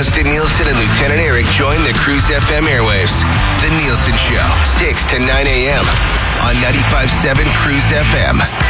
Dustin Nielsen and Lieutenant Eric join the Cruise FM airwaves. The Nielsen Show, 6 to 9 a.m. on 95.7 Cruise FM.